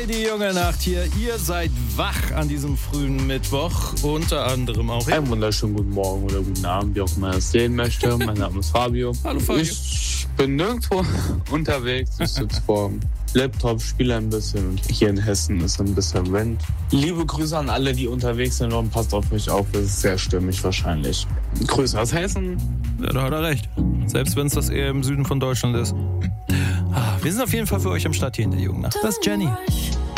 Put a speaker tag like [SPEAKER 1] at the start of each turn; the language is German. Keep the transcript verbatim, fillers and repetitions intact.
[SPEAKER 1] Hey, die junge Nacht hier. Ihr seid wach an diesem frühen Mittwoch. Unter anderem auch...
[SPEAKER 2] Einen wunderschönen guten Morgen oder guten Abend, wie auch immer ihr es sehen möchte. Mein Name ist Fabio.
[SPEAKER 1] Hallo Fabio.
[SPEAKER 2] Ich bin nirgendwo unterwegs. Ich sitze vor dem Laptop, spiele ein bisschen und hier in Hessen ist ein bisschen Wind. Liebe Grüße an alle, die unterwegs sind und passt auf mich auf, es ist sehr stürmisch wahrscheinlich. Grüße aus Hessen.
[SPEAKER 1] Ja, da hat er recht. Selbst wenn es das eher im Süden von Deutschland ist. Ah, wir sind auf jeden Fall für euch am Start hier in der Jungen Nacht. Das ist Jenny.